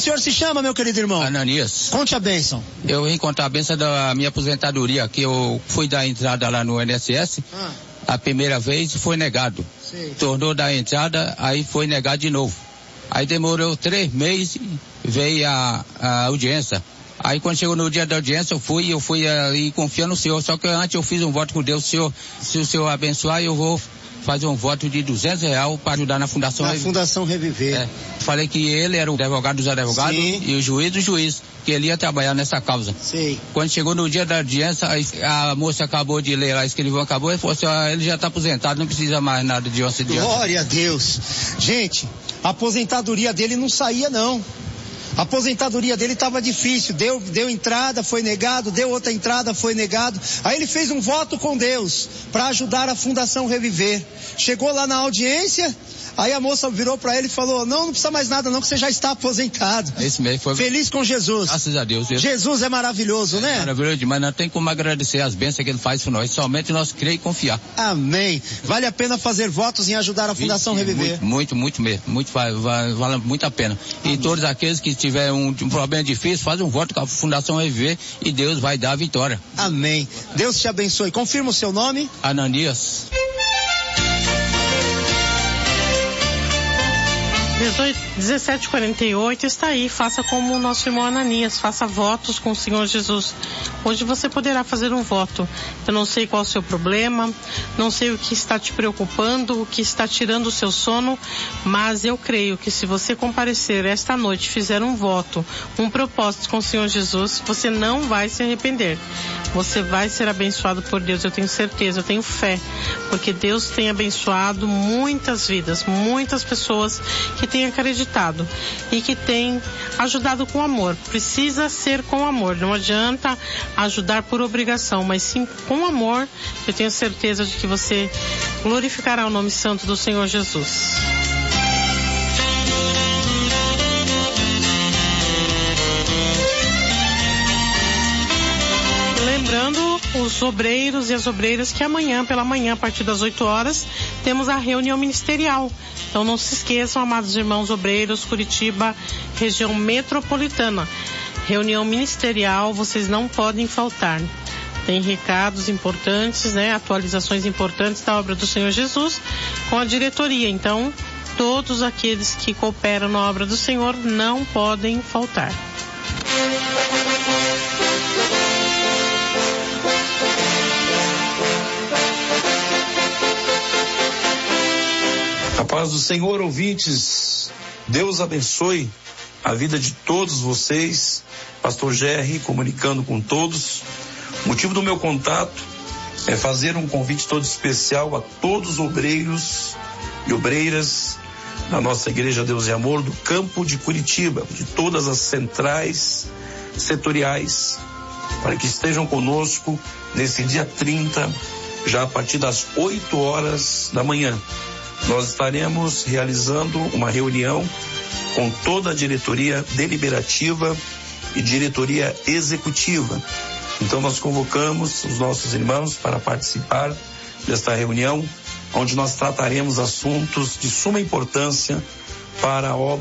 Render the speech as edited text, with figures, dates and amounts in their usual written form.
senhor se chama, meu querido irmão? Ananias. Conte a bênção. Eu vim contar a bênção da minha aposentadoria, que eu fui dar entrada lá no INSS. A primeira vez foi negado. Sim. Tornou da entrada, aí foi negado de novo. Aí demorou 3 meses, veio a audiência. Aí quando chegou no dia da audiência, eu fui aí confiando no senhor. Só que antes eu fiz um voto com Deus. Se o senhor abençoar, eu vou fazer um voto de R$200 para ajudar na Fundação Reviver. Fundação Reviver. Falei que ele era o advogado dos advogados. Sim. E o juiz do juiz, que ele ia trabalhar nessa causa. Sim. Quando chegou no dia da audiência, a moça acabou de ler lá, a escrivã acabou e falou assim, ele já está aposentado, não precisa mais nada de onça de Glória a Deus. Gente, a aposentadoria dele não saía não. A aposentadoria dele estava difícil, deu entrada, foi negado, deu outra entrada, foi negado. Aí ele fez um voto com Deus para ajudar a Fundação Reviver. Chegou lá na audiência, aí a moça virou para ele e falou, não precisa mais nada não, que você já está aposentado. Esse mesmo foi... Feliz com Jesus. Graças a Deus. Jesus é maravilhoso, né? Maravilhoso demais, não tem como agradecer as bênçãos que ele faz por nós, somente nós crer e confiar. Amém. Vale a pena fazer votos em ajudar a Fundação Reviver? Muito mesmo, vale muito a pena. Amém. E todos aqueles que tiverem um problema difícil, fazem um voto com a Fundação Reviver e Deus vai dar a vitória. Amém. Deus te abençoe. Confirma o seu nome? Ananias. 17h48, está aí, faça como o nosso irmão Ananias, faça votos com o Senhor Jesus. Hoje você poderá fazer um voto. Eu não sei qual é o seu problema, não sei o que está te preocupando, o que está tirando o seu sono, mas eu creio que se você comparecer esta noite, fizer um voto, um propósito com o Senhor Jesus, você não vai se arrepender. Você vai ser abençoado por Deus, eu tenho certeza, eu tenho fé, porque Deus tem abençoado muitas vidas, muitas pessoas que têm acreditado e que têm ajudado com amor. Precisa ser com amor, não adianta ajudar por obrigação, mas sim com amor. Eu tenho certeza de que você glorificará o nome santo do Senhor Jesus. Lembrando os obreiros e as obreiras que amanhã, pela manhã, a partir das 8 horas, temos a reunião ministerial. Então não se esqueçam, amados irmãos obreiros, Curitiba, região metropolitana. Reunião ministerial, vocês não podem faltar. Tem recados importantes, atualizações importantes da obra do Senhor Jesus com a diretoria. Então, todos aqueles que cooperam na obra do Senhor não podem faltar. A paz do Senhor, ouvintes, Deus abençoe a vida de todos vocês. Pastor Gerry comunicando com todos. O motivo do meu contato é fazer um convite todo especial a todos os obreiros e obreiras da nossa Igreja Deus e Amor do campo de Curitiba, de todas as centrais setoriais, para que estejam conosco nesse dia 30, já a partir das 8 horas da manhã. Nós estaremos realizando uma reunião com toda a diretoria deliberativa e diretoria executiva. Então nós convocamos os nossos irmãos para participar desta reunião, onde nós trataremos assuntos de suma importância para a obra